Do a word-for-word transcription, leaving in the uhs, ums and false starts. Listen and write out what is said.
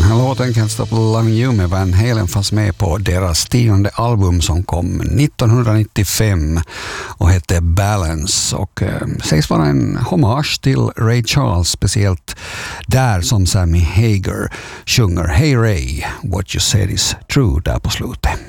Låten Can't Stop Loving You med Van Halen fanns med på deras tionde album som kom nittonhundranittiofem och hette Balance och eh, sägs vara en hommage till Ray Charles, speciellt där som Sammy Hagar sjunger Hey Ray, what you said is true där på slutet.